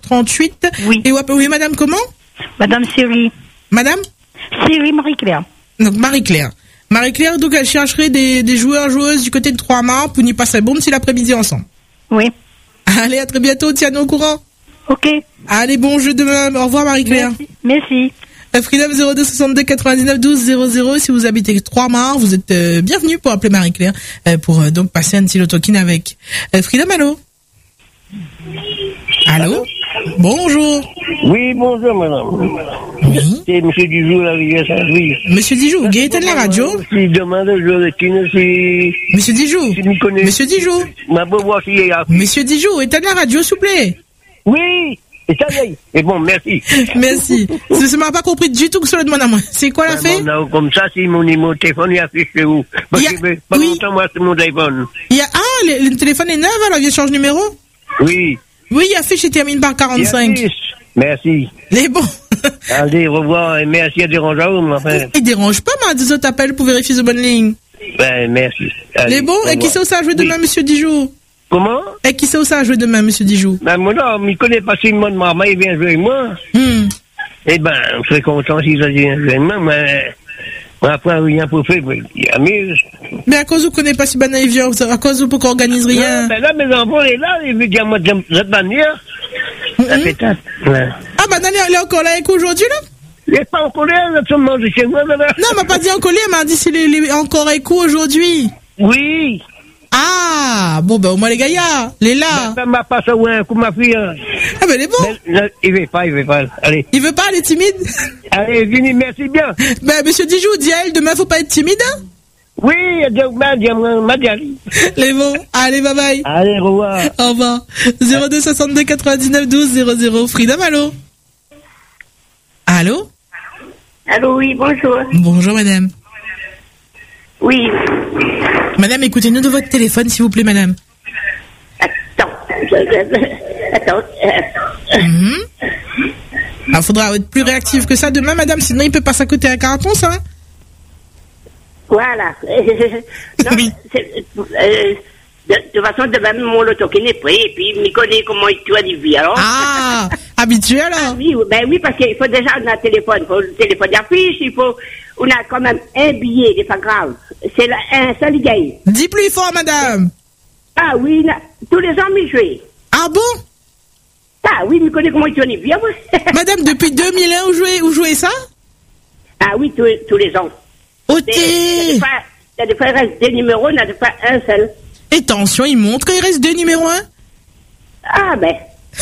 38. Oui. Et oui, madame, comment? Madame Siri. Madame? Siri Marie-Claire. Donc, Marie-Claire. Marie-Claire, donc, elle chercherait des joueurs-joueuses du côté de Trois-Mars pour n'y passer bon petit l'après-midi ensemble. Oui. Allez, à très bientôt, tiens-nous au courant. Ok. Allez, bon jeu demain. Au revoir, Marie-Claire. Merci. Freedom 02 62 99 12 00. Si vous habitez Trois-Mars, vous êtes bienvenue pour appeler Marie-Claire pour donc passer un petit lotokin avec. Freedom, allô? Allô? Bonjour. Oui, bonjour, madame. Oui. C'est monsieur Dijoux, la rivière Saint-Louis. Monsieur Dijoux, Gaëtan de la radio. Si demande le lotokin, si... Monsieur Dijoux. Si vous connaissez. Monsieur Dijoux. Ma beau voir s'il y a... Monsieur Dijoux, éteins de la radio, s'il vous plaît. Oui. Et ça y est. Et bon, merci. Merci. Je ne m'a pas compris du tout que cela demande à moi. C'est quoi la fait? Bon, comme ça, si mon numéro de téléphone est affiché où? Parce que pas longtemps, moi, c'est mon téléphone. Le téléphone est neuf, alors il change numéro? Oui. Oui, il affiche et termine par 45. Merci. Les bons. Allez, au revoir et merci à déranger, ma frère. Il dérange pas, mais des autres appels pour vérifier ce bonne ligne. Ben, merci. Allez, les bons, et qui sait où ça jouer demain, monsieur Dijoux? Comment? Et qui sait où ça jouer demain, monsieur Dijoux? Ben, moi, non, il connaît pas si mon maman, il vient jouer avec moi. Eh ben, je serais content si ça vient jouer avec moi, mais après, rien pour faire, il amuse. Mais à cause où vous connaissez pas si ben il vient, à cause où vous n'organisez rien? Non, ben là, mes enfants, il est là, il veut dire, moi, cette manière. Ça fait tâte. Ouais. Ah, ben, il est encore là avec vous aujourd'hui, là? Il n'est pas encore là, tout le monde est chez moi, là. Non, elle m'a pas dit encore là, elle m'a dit s'il est encore avec vous aujourd'hui. Oui. Ah, bon, ben, au moins, les gaillards, les là. Ben, m'a pas sauvé un coup, ma fille. Ah, ben, il est bon. Ben, il veut pas. Allez. Il veut pas, elle est timide? Allez, venez, merci bien. Ben, monsieur Dijoux, dis à elle, demain, faut pas être timide, hein? Oui, demain, les bons. Allez, bye bye. Allez, au revoir. Au revoir. 02 62 99 12 00. Freedom, allô? Allô? Allô, oui, bonjour. Bonjour, madame. Oui. Madame, écoutez-nous de votre téléphone, s'il vous plaît, madame. Attends. Alors, faudra être plus réactif que ça demain, madame, sinon il peut passer à côté à carton, ça. Voilà. Non, oui. De toute façon, demain, mon lotokin est prêt, et puis, il connaît comment tu as dit, alors. Ah, habitué, alors. Ah, oui, ben oui, parce qu'il faut déjà un téléphone, le téléphone d'affiche, on a quand même un billet, c'est pas grave. C'est un seul gagne. Dis plus fort, madame. Ah oui, tous les ans, m'y jouer. Ah bon? Ah oui, il connaît comment tu en es bien, moi. Madame, depuis 2001, vous jouez ça? Ah oui, tous les ans. Ok. Il y a des fois, il reste des numéros, il n'y a des fois un seul. Et attention, il montre qu'il reste 2 numéros 1. Ah ben,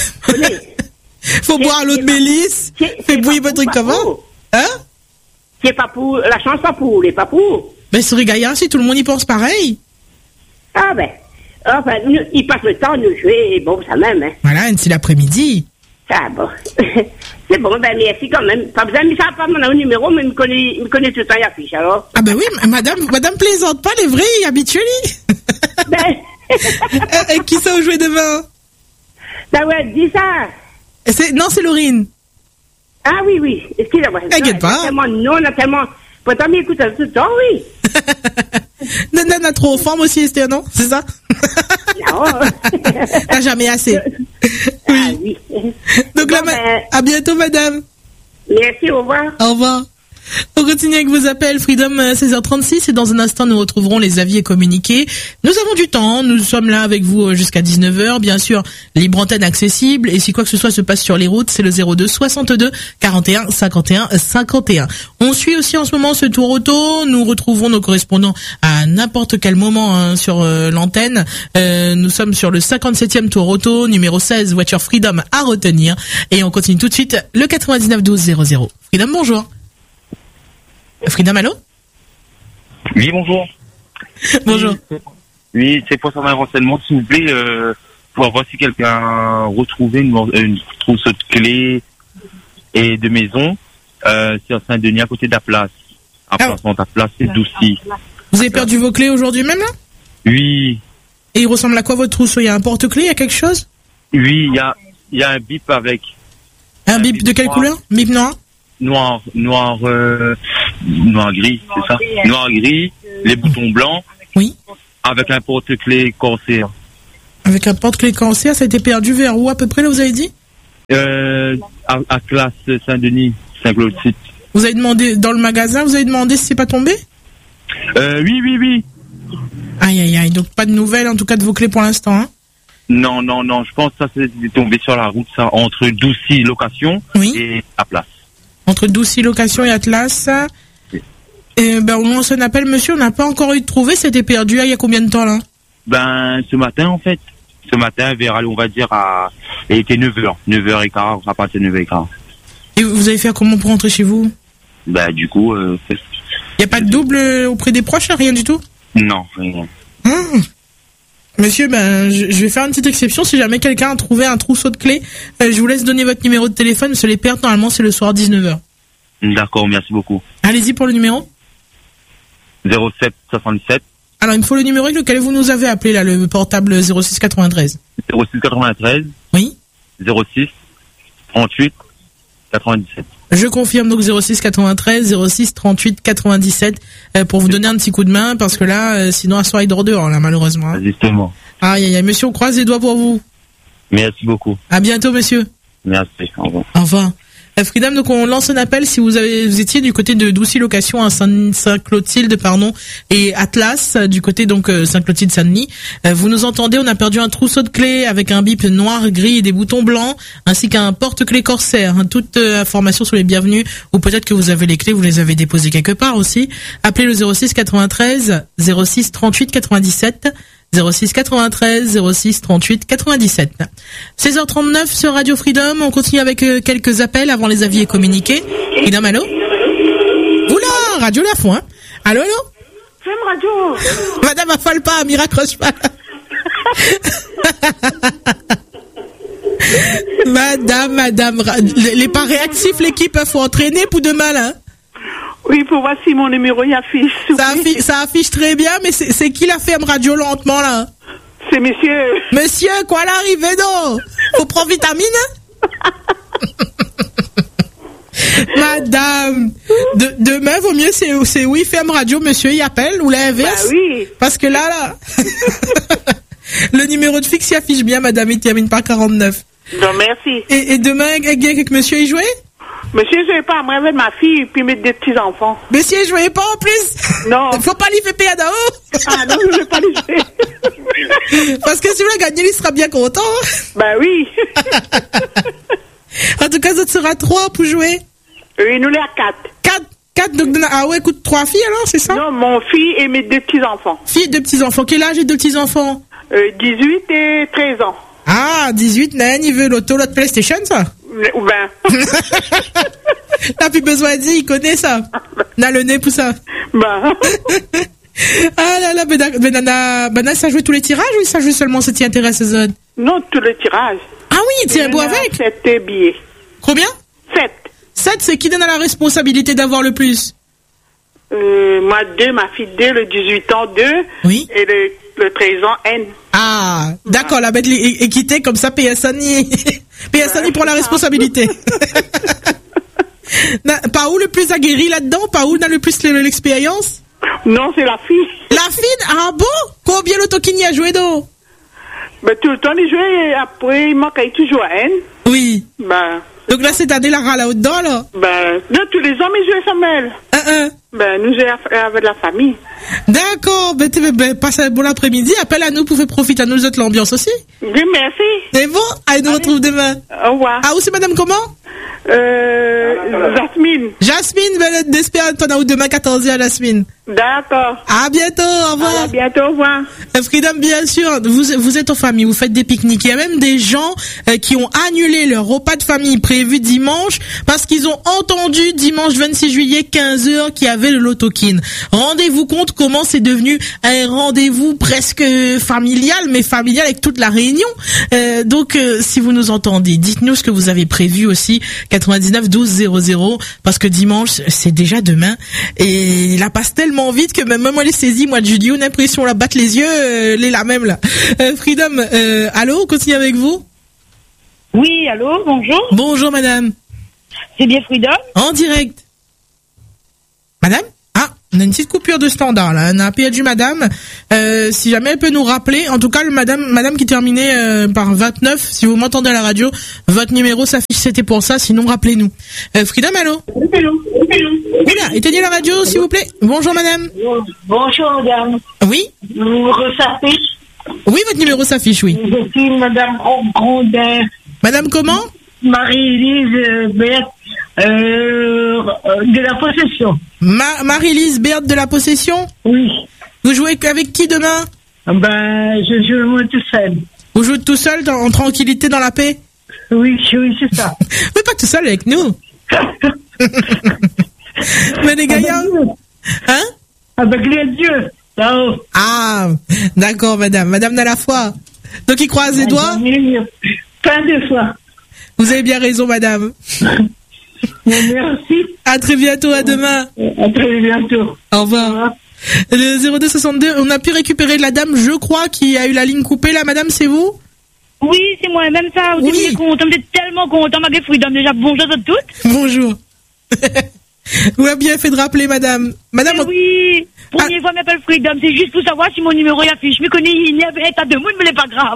faut boire l'eau de Mélisse. Fait bouillir votre truc comment? Hein? C'est pas pour, la chance pas pour, les pas pour. Ben, c'est gaillard, si tout le monde y pense pareil. Ah ben, enfin, il passe le temps de jouer, et bon, ça même, hein. Voilà, c'est l'après-midi. Ah bon. C'est bon, ben merci quand même. Pas besoin de ça, pas mon numéro, mais il me connaît tout le temps, il affiche, alors. Ah ben oui, madame plaisante pas, les vrais, habitués. Ben. Et qui ça au jouer demain? Ben ouais, dis ça. Non, c'est Laurine. Ah oui, excusez-moi. T'inquiète pas. On a tellement, pourtant, il écoute tout le temps, oui. Nana trop en forme aussi, Esther, non? C'est ça? Non. T'as jamais assez. Oui. Ah, oui. Donc là, à bientôt, madame. Merci, au revoir. Au revoir. On continue avec vos appels, Freedom 16h36, et dans un instant nous retrouverons les avis et communiqués. Nous avons du temps, nous sommes là avec vous jusqu'à 19h, bien sûr, libre antenne accessible, et si quoi que ce soit se passe sur les routes, c'est le 02 62 41 51 51. On suit aussi en ce moment ce tour auto, nous retrouverons nos correspondants à n'importe quel moment sur l'antenne. Nous sommes sur le 57e tour auto, numéro 16, voiture Freedom à retenir, et on continue tout de suite le 99 12 00. Freedom, bonjour. Freedom, allô? Oui, bonjour. Bonjour. Oui, c'est pour savoir un renseignement, s'il vous plaît, pour voir si quelqu'un a retrouvé une trousse de clés et de maison, sur Saint-Denis, à côté de la place. À la place, c'est Doucy. Vous avez perdu vos clés aujourd'hui même, là? Oui. Et il ressemble à quoi votre trousseau? Il y a un porte-clés, il y a quelque chose? Oui, il y a un bip avec. Un bip de quelle couleur? Bip noir? Noir gris, c'est ça? Noir gris, les boutons blancs. Oui. Avec un porte-clés cancer. Avec un porte-clés cancer, ça a été perdu vers où à peu près, là, vous avez dit? À Classe Saint-Denis, Saint-Claude-Site. Vous avez demandé dans le magasin, vous avez demandé si c'est pas tombé? Oui. Aïe, donc pas de nouvelles en tout cas de vos clés pour l'instant, hein? Non, je pense que ça c'est tombé sur la route, ça, entre Doucy Location et Atlas. Entre Doucy Location et Atlas. Oui. Et on lance un appel, monsieur, on n'a pas encore eu de trouver, c'était perdu il y a combien de temps là? Ce matin en fait. Ce matin, vers, on va dire, il était 9h, 9h15, à partir de 9h15. Et vous avez fait comment pour rentrer chez vous? Du coup... Il n'y a pas de double auprès des proches, rien du tout? Non, rien. Monsieur, je vais faire une petite exception. Si jamais quelqu'un a trouvé un trousseau de clés, je vous laisse donner votre numéro de téléphone, parce que les pertes, normalement, c'est le soir 19h. D'accord, merci beaucoup. Allez-y pour le numéro. 07 77. Alors, il me faut le numéro avec lequel vous nous avez appelé, là, le portable 06 93. 06 93. Oui. 06 38 97. Je confirme donc 06 93 06 38 97 pour vous donner un petit coup de main parce que là, sinon, à soir, il dort dehors, là, malheureusement. Justement. Aïe, monsieur, on croise les doigts pour vous. Merci beaucoup. À bientôt, monsieur. Merci, au revoir. Au revoir. Freedom, donc on lance un appel si vous étiez du côté de Doucy Location à Saint-Clotilde, et Atlas du côté donc Saint-Clotilde Saint-Denis. Vous nous entendez, on a perdu un trousseau de clés avec un bip noir, gris et des boutons blancs, ainsi qu'un porte-clés Corsair. Toute information sur les bienvenus, ou peut-être que vous avez les clés, vous les avez déposées quelque part aussi. Appelez le 06 93 06 38 97. 06 93 06 38 97. 16h39 sur Radio Freedom. On continue avec quelques appels avant les avis et communiqués. Freedom, allô? Oula, Radio Lafont, hein? Allô? Femme Radio. Madame, affale pas, m'y raccroche pas. Madame, les pas réactifs, l'équipe, faut entraîner pour demain, là. Oui, pour voir si mon numéro y affiche. Ça affiche très bien, mais c'est qui la ferme radio lentement, là? C'est monsieur. Monsieur, quoi l'arrivée, donc? Faut prendre vitamine? Madame, demain, vaut mieux, c'est oui, ferme radio, monsieur, il appelle, ou l'inverse? Oui. Parce que là. Le numéro de fixe, il affiche bien, madame, il termine par 49. Non, merci. Et demain, avec monsieur, il jouait? Monsieur, je vais pas, moi, avec ma fille, puis mettre des petits-enfants. Monsieur, je jouais pas en plus? Non. Faut pas lui faire payer d'en haut? Ah non, je vais pas lui jouer. Parce que si vous le gagnez, il sera bien content. Oui. En tout cas, ça sera 3 pour jouer. Oui, nous, les à 4. 4, donc, écoute, 3 filles alors, c'est ça? Non, mon fille et mes 2 petits-enfants. Fille et 2 petits-enfants. Quel âge et 2 petits-enfants? 18 et 13 ans. Ah, 18, Nan, il veut l'auto, l'autre PlayStation, ça? T'as plus besoin de dire, il connaît ça. N'a le nez pour ça. Ah là là, Nana, ça joue tous les tirages ou ça joue seulement ce qui intéresse les autres? Non, tous les tirages. Ah oui, tu es beau avec? 7 billets. Combien? 7. 7, c'est qui donne la responsabilité d'avoir le plus? Moi, 2, ma fille 2, le 18 ans 2. Oui. Et le 13 ans N. Ah, d'accord, la bête équité comme ça, PSNI. PSNI pour la responsabilité. Pas où le plus aguerri là-dedans? Pas où n'a le plus l'expérience? Non, c'est la fille. La fille? Ah bon? Combien l'autokini a joué donc? Tout le temps, il jouait et après, il manque toujours à N. Oui. Donc là, cette année, la râle là-dedans, là? Non, tous les hommes, ils jouaient Samuel. Nous jouons avec la famille. D'accord, passe un bon après-midi, appelle à nous pour faire profiter à nous autres l'ambiance aussi. Oui, merci. C'est bon? Allez, nous retrouve demain. Au revoir. Ah, où c'est madame comment? Jasmine. Jasmine, d'espérer ton out demain 14h à Jasmine. D'accord. À bientôt, au revoir. À bientôt, au revoir. Freedom, bien sûr, vous êtes en famille, vous faites des pique-niques. Il y a même des gens qui ont annulé leur repas de famille prévu dimanche parce qu'ils ont entendu dimanche 26 juillet 15h qu'il y avait le Lotokin. Rendez-vous compte comment c'est devenu un rendez-vous presque familial, mais familial avec toute la réunion. Donc, si vous nous entendez, dites-nous ce que vous avez prévu aussi. 99 12 00, parce que dimanche, c'est déjà demain. Et la passe tellement vite que même moi, les saisis, moi, de jeudi, on a l'impression la battre les yeux, les là même, là. Freedom, allô, on continue avec vous? Oui, allô, bonjour. Bonjour, madame. C'est bien Freedom? En direct. Madame? Ah, On a une petite coupure de standard là. On a perdu madame. Si jamais elle peut nous rappeler, en tout cas le madame qui terminait par 29, si vous m'entendez à la radio, votre numéro s'affiche, c'était pour ça, sinon rappelez-nous. Freedom, allô? Oula, éteignez la radio s'il vous plaît. Bonjour madame. Bonjour madame. Oui? Mon numéro s'affiche. Oui, votre numéro s'affiche, oui. Je suis madame Grondin. Madame comment? Marie-Élise Berthe de la Possession. Marie-Élise Berthe de la Possession? Oui. Vous jouez avec qui demain? Je joue moi tout seul. Vous jouez tout seul en tranquillité dans la paix? Oui, c'est ça. Mais pas tout seul avec nous. Mais les gaillards. Hein? Avec les dieux. Là-haut. Ah, d'accord, madame. Madame de la foi. Donc, il croise les doigts? Plein de fois. Vous avez bien raison, madame. Merci. À très bientôt, à demain. À très bientôt. Au revoir. Le 0262, on a pu récupérer la dame, je crois, qui a eu la ligne coupée. Là, madame, c'est vous? Oui, c'est moi-même ça. Vous êtes content, vous êtes tellement content, ma Freedom. Déjà, bonjour à toutes. Bonjour. Vous avez bien fait de rappeler, madame. Madame. Oui. Première fois, m'appelle Freedom. C'est juste pour savoir si mon numéro y affiche. Je me connais, il y avait un tas de monde, mais c'est pas grave.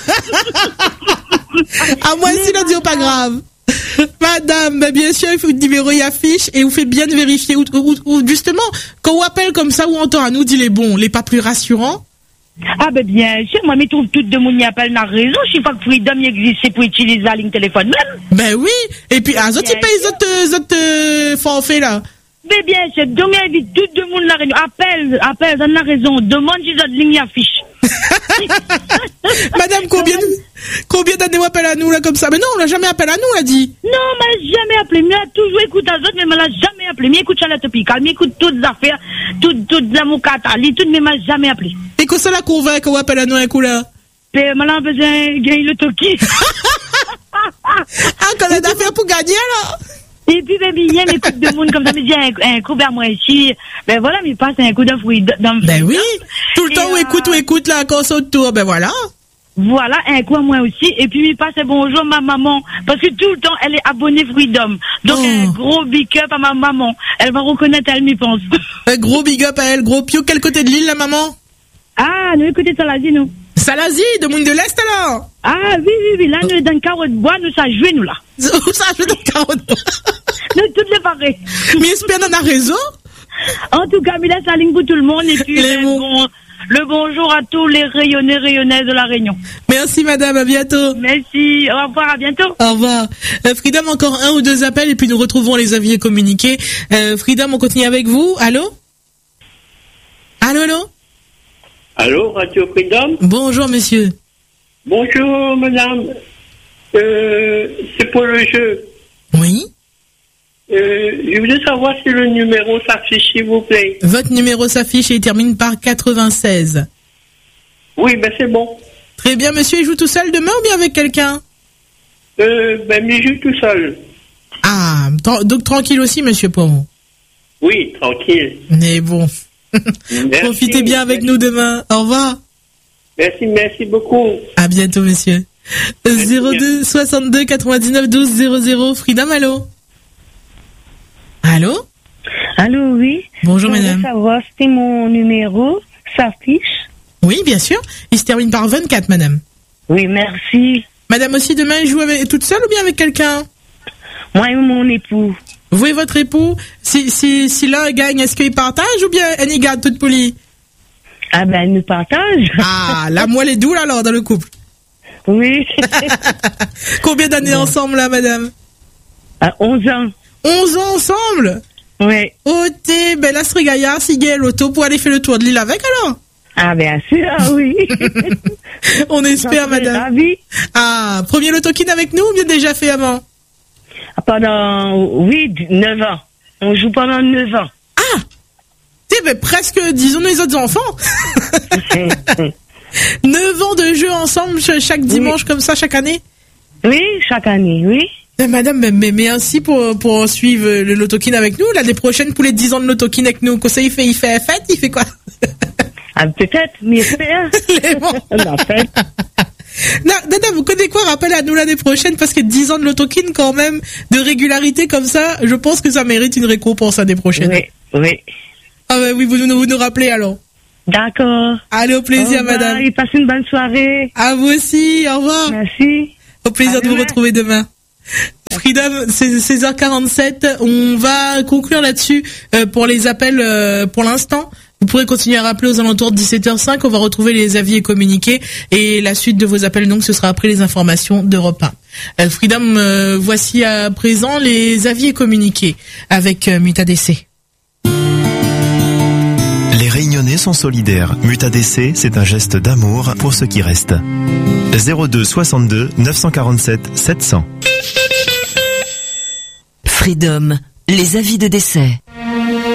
Ah, moi aussi, la dit pas grave. Madame, bien sûr, il faut que le numéro y affiche et vous faites bien de vérifier. Ou justement, quand on appelle comme ça, ou on entend à nous, dit les bons, les pas plus rassurants. Ah, bien sûr, moi, je trouve tout le monde y appelle n'a raison. Je sais pas que Freedom y existe, c'est pour utiliser la ligne téléphone même. Ben oui. Et puis, les autres, ils payent les autres forfaits, là. Mais bien sûr, donc, invite tout le monde la réunion. Appelle, donne la raison. Demande si votre ligne y affiche. Madame, combien d'années vous appelez à nous, là, comme ça? Mais non, on l'a jamais appelé à nous, on l'a dit. Non, mais jamais appelé. Mais toujours écouté à autres, mais elle l'a jamais appelé. Mais écoute Charlotte Pical, mais écoute toutes les affaires, toutes la moukatali, toutes, mais elle m'a jamais appelé. Et que ça la convainc qu'on appelle à nous un coup, là? Mais elle a besoin de gagner le toki. Ah, qu'on a d'affaires pour gagner, là? Et puis, il y a un coup de monde comme ça, mais dit un coup vers moi ici. Ben voilà, mais passe un coup d'un fruit. Ben oui. Tout le temps, on écoute, là, quand ça autour, ben voilà. Voilà, un coup à moi aussi. Et puis, il passe un bonjour ma maman. Parce que tout le temps, elle est abonnée Freedom. Donc, un gros big up à ma maman. Elle va reconnaître, elle m'y pense. Un gros big up à elle, gros pio. Quel côté de l'île, la maman? Ah, nous, écoutez Salazie, nous. Salazie, de Mouine de l'Est, alors? Ah, oui. Là, nous, dans le carreau de bois, nous, ça joue, nous, là. Ça joue dans le carreau de bois? Nous, toutes les pareilles. Mais espère dans un réseau? En tout cas, il laisse la ligne pour tout le monde. Et puis, le bonjour à tous les rayonnaises de la Réunion. Merci, madame. À bientôt. Merci. Au revoir. À bientôt. Au revoir. Freedom, encore un ou deux appels et puis nous retrouvons les avis et communiqués. Freedom, on continue avec vous. Allô? Allô, Radio Freedom? Bonjour, monsieur. Bonjour, madame. C'est pour le jeu. Oui. Je voulais savoir si le numéro s'affiche, s'il vous plaît. Votre numéro s'affiche et il termine par 96. Oui, c'est bon. Très bien, monsieur. Il joue tout seul demain ou bien avec quelqu'un? Il joue tout seul. Ah, donc tranquille aussi, monsieur, pour vous. Oui, tranquille. Mais bon. Merci, profitez bien avec nous demain. Au revoir. Merci beaucoup. À bientôt, monsieur. 02 62 99 12 00. Freedom, allô? Allô, oui. Bonjour, madame. Je voulais savoir si mon numéro s'affiche. Oui, bien sûr. Il se termine par 24, madame. Oui, merci. Madame aussi, demain, elle joue toute seule ou bien avec quelqu'un? Moi et mon époux. Vous et votre époux? Si l'un gagne, est-ce qu'il partage ou bien elle y garde toute polie? Ah elle nous partage. Ah, la moelle est douce alors dans le couple. Oui. Combien d'années ensemble là, madame? 11 ans. 11 ans ensemble? Oui. Oh, là, ce gaillard, si gagne l'auto pour aller faire le tour de l'île avec alors? Ah, bien sûr, oui. On espère, madame. Ravi. Ah, premier loto-kin avec nous ou bien déjà fait avant? Pendant, 9 ans. On joue pendant 9 ans. Ah! Presque, disons, les autres enfants. 9 ans de jeu ensemble chaque dimanche comme ça, chaque année? Oui, chaque année, oui. Madame, mais ainsi pour suivre le loto-kin avec nous, l'année prochaine pour les 10 ans de loto-kin avec nous, quand ça il fait fête, il fait quoi? Ah, peut-être, mais la fête. Non, Dada, vous connaissez quoi? Rappel à nous l'année prochaine, parce que 10 ans de loto-kin quand même, de régularité comme ça, je pense que ça mérite une récompense l'année prochaine. Oui. Ah bah oui, vous nous rappelez alors. D'accord. Allez, au plaisir, madame. Et passez une bonne soirée. À vous aussi, au revoir. Merci. Au plaisir de vous retrouver demain. Freedom, c'est 16h47. On va conclure là-dessus pour les appels pour l'instant. Vous pourrez continuer à rappeler aux alentours de 17h05. On va retrouver les avis et communiqués. Et la suite de vos appels, donc, ce sera après les informations d'Europe 1. Freedom, voici à présent les avis et communiqués avec MutaDC. Les Réunionnais sont solidaires. MutaDC, c'est un geste d'amour pour ceux qui restent. 02 62 947 700. Freedom, les avis de décès.